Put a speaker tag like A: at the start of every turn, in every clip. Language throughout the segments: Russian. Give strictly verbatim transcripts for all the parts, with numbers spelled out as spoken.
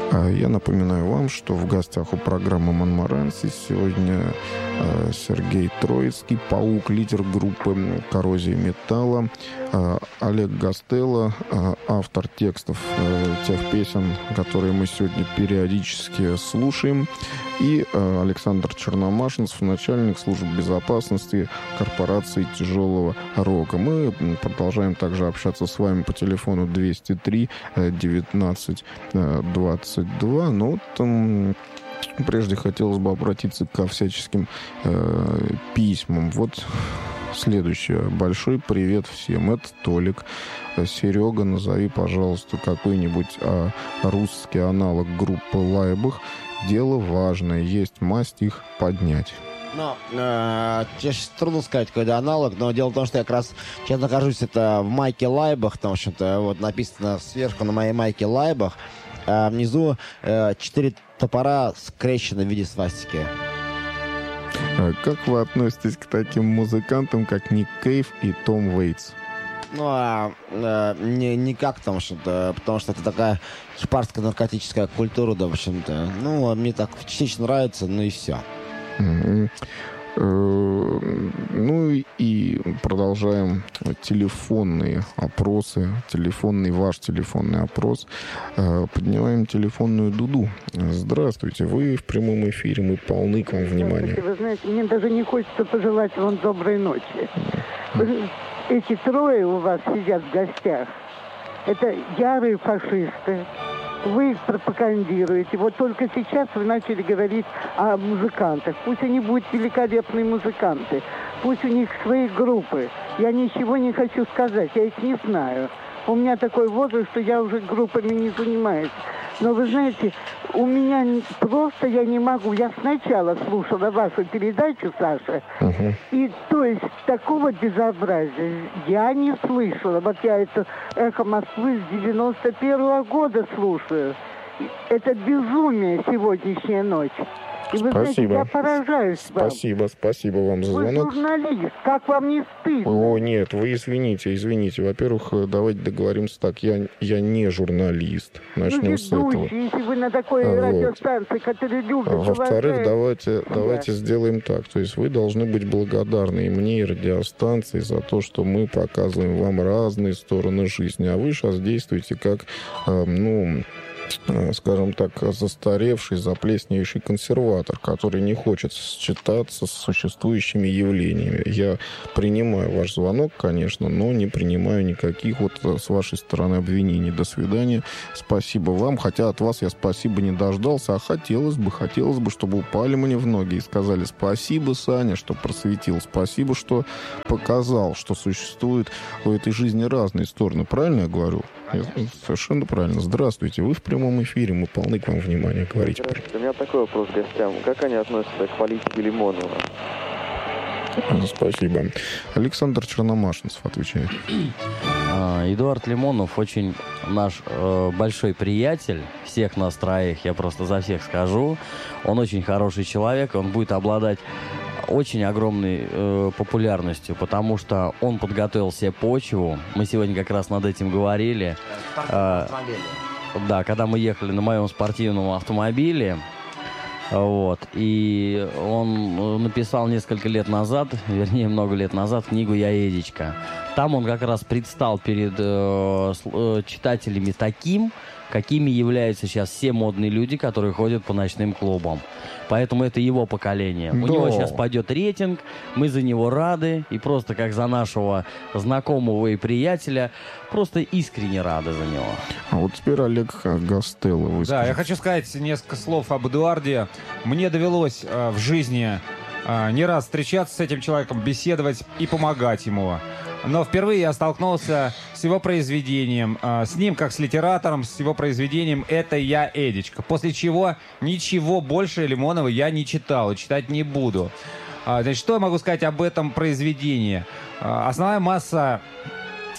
A: Я напоминаю вам, что в гостях у программы «Монмаранси» сегодня Сергей Троицкий, паук, лидер группы «Коррозия металла», Олег Гастелло, автор текстов тех песен, которые мы сегодня периодически слушаем, и Александр Черномашинцев, начальник службы безопасности корпорации тяжелого рока. Мы продолжаем также общаться с вами по телефону двести три девятнадцать двадцать два. Ну, там... Прежде хотелось бы обратиться ко всяческим э, письмам. Вот следующее. Большой привет всем. Это Толик. Серега, назови, пожалуйста, какой-нибудь э, русский аналог группы Лайбах. Дело важное. Есть масть их поднять.
B: Ну, э, сейчас трудно сказать, какой это аналог, но дело в том, что я как раз сейчас нахожусь это в майке Лайбах, там, в общем-то, вот написано сверху на моей майке Лайбах, а внизу э, четыре топора скрещены в виде свастики.
A: Как вы относитесь к таким музыкантам, как Ник Кейв и Том Уэйтс?
B: Ну, а, а, не, никак, потому что, потому что это такая шпарская наркотическая культура, да, в общем-то. Ну, мне так частично нравится, ну и все.
A: Mm-hmm. Ну и продолжаем телефонные опросы, телефонный ваш телефонный опрос. Поднимаем телефонную дуду. Здравствуйте, вы в прямом эфире, мы полны к вам внимания.
C: Вы знаете, мне даже не хочется пожелать вам доброй ночи. Вы, эти трое у вас сидят в гостях. Это ярые фашисты. Вы их пропагандируете. Вот только сейчас вы начали говорить о музыкантах. Пусть они будут великолепные музыканты. Пусть у них свои группы. Я ничего не хочу сказать, я их не знаю. У меня такой возраст, что я уже группами не занимаюсь. Но вы знаете, у меня просто я не могу. Я сначала слушала вашу передачу, Саша, uh-huh. и то есть такого безобразия я не слышала. Вот я это «Эхо Москвы» с девяносто первого года слушаю. Это безумие сегодняшняя ночь. И вы
A: спасибо.
C: Знаете, я поражаюсь вам.
A: Спасибо, спасибо вам за звонок.
C: Вы журналист, как вам не стыдно?
A: О, нет, вы извините, извините. Во-первых, давайте договоримся так, я, я не журналист. Начнем
C: ну,
A: с этого.
C: Если вы на такой вот. радиостанции, которая любит,
A: во-вторых, давайте, да. давайте сделаем так. То есть вы должны быть благодарны и мне, и радиостанции за то, что мы показываем вам разные стороны жизни. А вы сейчас действуете как, э, ну... скажем так, застаревший, заплесневевший консерватор, который не хочет сочетаться с существующими явлениями. Я принимаю ваш звонок, конечно, но не принимаю никаких вот с вашей стороны обвинений. До свидания. Спасибо вам. Хотя от вас я спасибо не дождался, а хотелось бы, хотелось бы, чтобы упали мне в ноги и сказали: спасибо, Саня, что просветил, спасибо, что показал, что существует в этой жизни разные стороны. Правильно я говорю? Совершенно правильно. Здравствуйте, вы в прямом эфире, мы полны к вам внимания. Говорите.
D: У меня такой вопрос к гостям. Как они относятся к политике Лимонова?
A: Спасибо. Александр Черномашинцев отвечает.
E: Эдуард Лимонов очень наш э, большой приятель всех нас троих, я просто за всех скажу. Он очень хороший человек, он будет обладать очень огромной э, популярностью, потому что он подготовил себе почву. Мы сегодня как раз над этим говорили. Э, да, когда мы ехали на моем спортивном автомобиле. Вот. И он написал несколько лет назад, вернее, много лет назад, книгу «Я Эдичка». Там он как раз предстал перед э, э, читателями таким, какими являются сейчас все модные люди, которые ходят по ночным клубам. Поэтому это его поколение. Да. У него сейчас пойдет рейтинг, мы за него рады, и просто как за нашего знакомого и приятеля, просто искренне рады за него.
A: А вот теперь Олег Гастелло выскажет.
F: Да, я хочу сказать несколько слов об Эдуарде. Мне довелось э, в жизни э, не раз встречаться с этим человеком, беседовать и помогать ему. Но впервые я столкнулся с его произведением, э, с ним как с литератором, с его произведением «Это я, Эдичка». После чего ничего больше Лимонова я не читал и читать не буду. Э, значит, что я могу сказать об этом произведении? Э, основная масса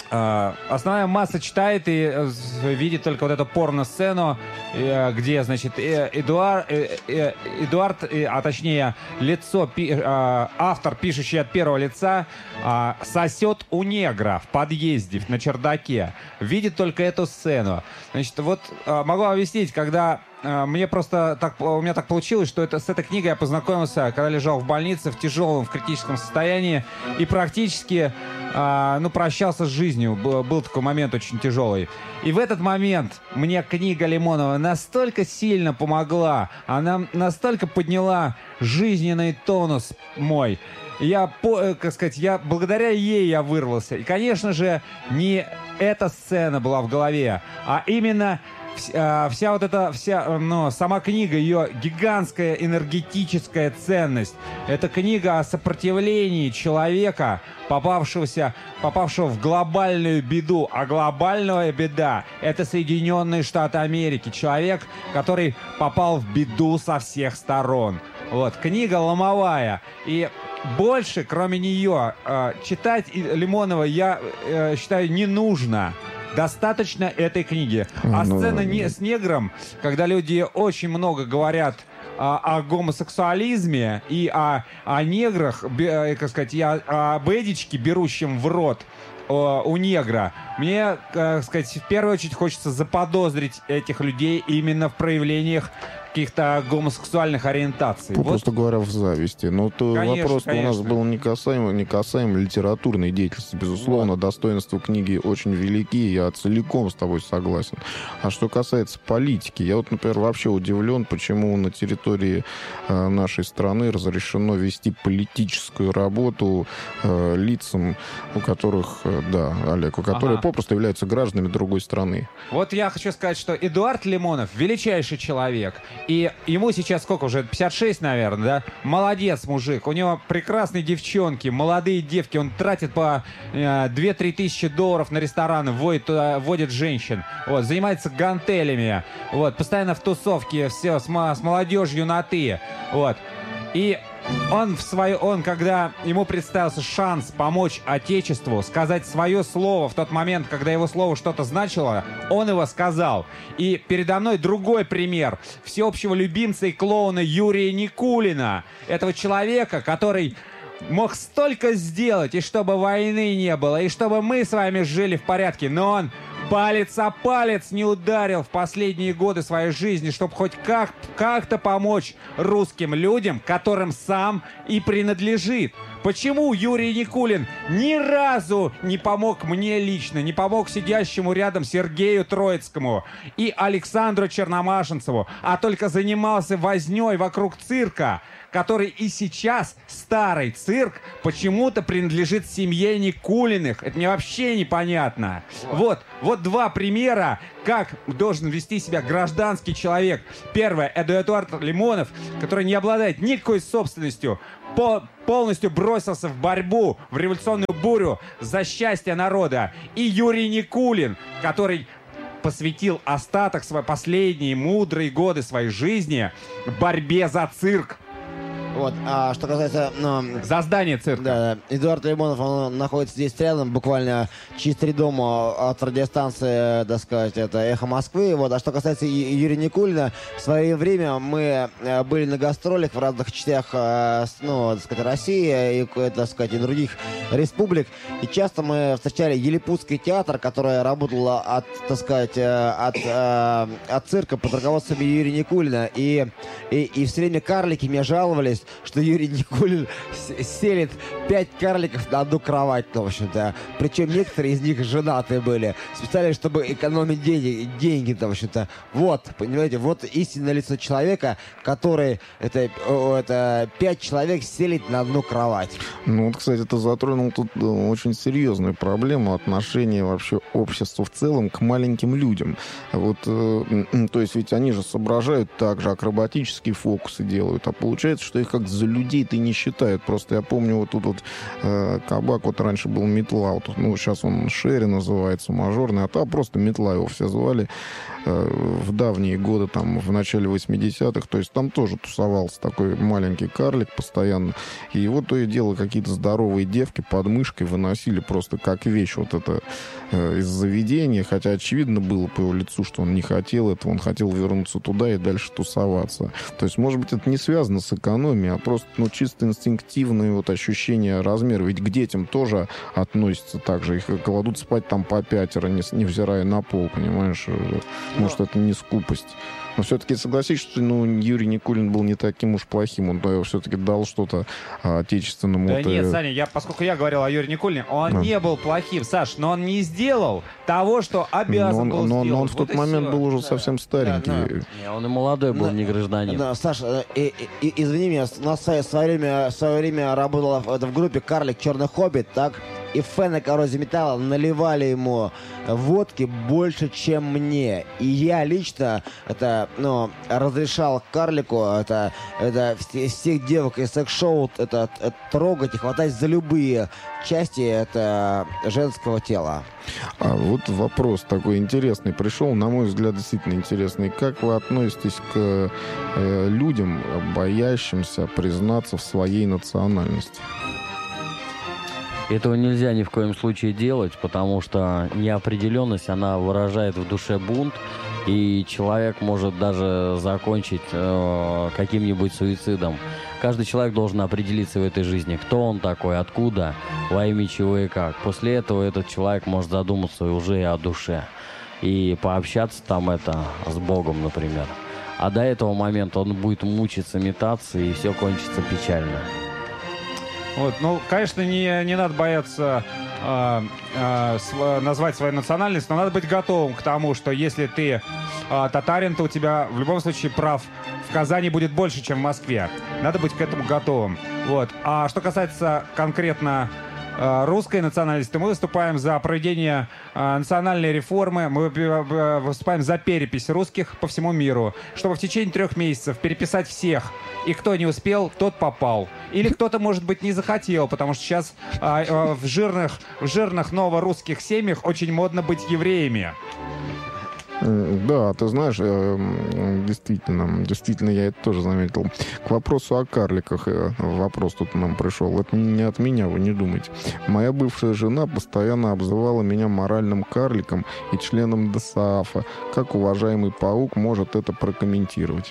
F: э, основная масса читает и э, видит только вот эту порно-сцену, э, где, значит, э, Эдуард, э, э, Эдуард э, а точнее, лицо, пи, э, автор, пишущий от первого лица, э, сосет у негра в подъезде, на чердаке. Видит только эту сцену. Значит, вот э, могу объяснить, когда э, мне просто так, у меня так получилось, что это, с этой книгой я познакомился, когда лежал в больнице в тяжелом, в критическом состоянии, и практически э, ну, прощался с жизнью. Был, был такой момент очень тяжелый. И в этот момент мне книга Лимонова настолько сильно помогла, она настолько подняла жизненный тонус мой. Я, как сказать, я, благодаря ей я вырвался. И, конечно же, не эта сцена была в голове, а именно вся, вся вот эта, вся, ну, сама книга, ее гигантская энергетическая ценность. Это книга о сопротивлении человека, попавшегося, попавшего в глобальную беду. А глобальная беда — это Соединенные Штаты Америки. Человек, который попал в беду со всех сторон. Вот, книга ломовая. И больше, кроме нее, э, читать Лимонова, я э, считаю, не нужно. Достаточно этой книги. А ну, сцена не, с негром, когда люди очень много говорят о, о гомосексуализме и о, о неграх, бе, как сказать, и о, о бедичке, берущем в рот о, у негра, мне, как сказать, в первую очередь хочется заподозрить этих людей именно в проявлениях каких-то гомосексуальных ориентаций.
A: Просто вот. Говоря, в зависти. Но то вопрос у нас был не касаемо, не касаемо литературной деятельности. Безусловно, вот. Достоинства книги очень велики, я целиком с тобой согласен. А что касается политики, я вот, например, вообще удивлен, почему на территории э, нашей страны разрешено вести политическую работу э, лицам, у которых, э, да, Олег, у которых ага. попросту являются гражданами другой страны.
F: Вот я хочу сказать, что Эдуард Лимонов величайший человек. И ему сейчас сколько уже? пятьдесят шесть, наверное, да? Молодец, мужик. У него прекрасные девчонки, молодые девки. Он тратит по э, две-три тысячи долларов на рестораны, вводит, туда, вводит женщин. Вот, занимается гантелями. Вот, постоянно в тусовке, все, с, с молодежью на «ты». Вот. И он, в свою, он, когда ему представился шанс помочь Отечеству, сказать свое слово в тот момент, когда его слово что-то значило, он его сказал. И передо мной другой пример всеобщего любимца и клоуна Юрия Никулина. Этого человека, который мог столько сделать, и чтобы войны не было, и чтобы мы с вами жили в порядке, но он палец о палец не ударил в последние годы своей жизни, чтобы хоть как, как-то помочь русским людям, которым сам и принадлежит. Почему Юрий Никулин ни разу не помог мне лично, не помог сидящему рядом Сергею Троицкому и Александру Черномашинцеву, а только занимался вознёй вокруг цирка, который и сейчас, старый цирк, почему-то принадлежит семье Никулиных. Это мне вообще непонятно. Вот, вот два примера, как должен вести себя гражданский человек. Первое — это Эдуард Лимонов, который не обладает никакой собственностью, по, полностью бросился в борьбу, в революционную бурю за счастье народа. И Юрий Никулин, который посвятил остаток своей последние мудрые годы своей жизни борьбе за цирк.
B: Вот, а что касается... Ну,
F: за здание цирка.
B: Да, Эдуард Лимонов, он находится здесь рядом, буквально через три дома от радиостанции, так сказать, это «Эхо Москвы». Вот, а что касается Юрия Никулина, в свое время мы были на гастролях в разных частях, ну, так сказать, России и, так сказать, и других республик. И часто мы встречали Елипутский театр, который работал от, так сказать, от, от цирка под руководством Юрия Никулина. И, и, и все время карлики мне жаловались, что Юрий Никулин селит пять карликов на одну кровать, в общем-то. Причем некоторые из них женатые были. Специально, чтобы экономить деньги, деньги, в общем-то. Вот, понимаете, вот истинное лицо человека, который, это, это пять человек селит на одну кровать.
A: Ну, вот, кстати, ты затронул тут очень серьезную проблему отношения вообще общества в целом к маленьким людям. Вот, э, то есть ведь они же соображают так же, акробатические фокусы делают, а получается, что их как за людей-то не считают. Просто я помню, вот тут вот э, кабак, вот раньше был Метла, вот, ну, сейчас он Шерри называется, мажорный, а там просто Метла его все звали э, в давние годы, там, в начале восьмидесятых. То есть там тоже тусовался такой маленький карлик постоянно. И его то и дело какие-то здоровые девки под мышкой выносили просто как вещь вот это э, из заведения. Хотя очевидно было по его лицу, что он не хотел этого. Он хотел вернуться туда и дальше тусоваться. То есть, может быть, это не связано с экономией, а просто, ну, чисто инстинктивное вот ощущение размера. Ведь к детям тоже относятся так же. Их кладут спать там по пятеро, не, невзирая на пол, понимаешь? Может, это не скупость. Но все-таки согласись, что, ну, Юрий Никулин был не таким уж плохим. Он да, все-таки дал что-то а, отечественному.
F: Да
A: это...
F: нет, Саня, я, поскольку я говорил о Юрии Никулине, он
A: да.
F: не был плохим, Саш, но он не сделал того, что обязан
A: но он,
F: был
A: но,
F: сделать.
A: но он в тот
F: вот
A: момент
F: все.
A: был уже
B: Да.
A: совсем старенький.
B: Да, да.
E: Не, он и молодой был,
B: Да,
E: не гражданин.
B: Да, Саш, э, э, э, извини меня, у нас в свое время, в свое время работала в, в группе «Карлик Черный Хоббит», так? И фэны «Коррозии металла» наливали ему водки больше, чем мне. И я лично это, ну, разрешал Карлику это, это всех девок из секс-шоу это, это, трогать и хватать за любые части это, женского тела.
A: А вот вопрос такой интересный пришел, на мой взгляд, действительно интересный. Как вы относитесь к э, людям, боящимся признаться в своей национальности?
E: Этого нельзя ни в коем случае делать, потому что неопределенность, она выражает в душе бунт, и человек может даже закончить э, каким-нибудь суицидом. Каждый человек должен определиться в этой жизни, кто он такой, откуда, во имя чего и как. После этого этот человек может задуматься уже и о душе. И пообщаться там это с Богом, например. А до этого момента он будет мучиться, метаться, и все кончится печально.
F: Вот, ну, конечно, не, не надо бояться э, э, св- назвать свою национальность, но надо быть готовым к тому, что если ты э, татарин, то у тебя в любом случае прав в Казани будет больше, чем в Москве. Надо быть к этому готовым. Вот. А что касается конкретно э, русской национальности, то мы выступаем за проведение э, национальной реформы, мы э, выступаем за перепись русских по всему миру, чтобы в течение трех месяцев переписать всех. И кто не успел, тот попал. Или кто-то, может быть, не захотел, потому что сейчас а, а, в жирных, в жирных новорусских семьях очень модно быть евреями.
A: Да, ты знаешь, действительно, действительно, я это тоже заметил. К вопросу о карликах вопрос тут нам пришел. Это не от меня, вы не думайте. Моя бывшая жена постоянно обзывала меня моральным карликом и членом ДОСААФа. Как уважаемый паук может это прокомментировать?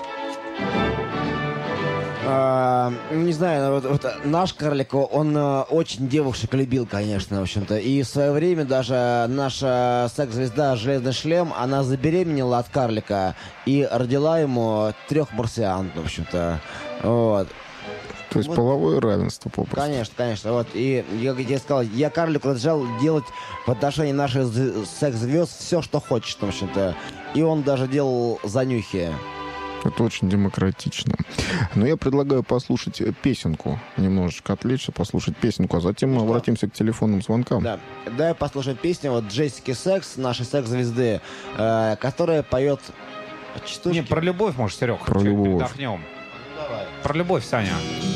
B: А, не знаю, вот, вот наш Карлик, он а, очень девушек любил, конечно, в общем-то. И в свое время даже наша секс-звезда Железный Шлем, она забеременела от Карлика и родила ему трех марсиан, в общем-то. Вот.
A: То есть
B: вот.
A: Половое равенство попросту.
B: Конечно, конечно. Вот. И я, как я сказал, я Карлику разрешал делать в отношении наших секс-звезд все, что хочет, в общем-то. И он даже делал занюхи.
A: Это очень демократично. Но я предлагаю послушать песенку, немножечко отвлечься, послушать песенку, а затем мы обратимся к телефонным звонкам.
B: Да, давай послушаем песню вот Джессики Секс, нашей секс-звезды, э, которая поет частушки.
F: Не, про любовь, может, Серег,
A: Про любовь.
F: передохнем.
B: Давай.
F: Про любовь, Саня.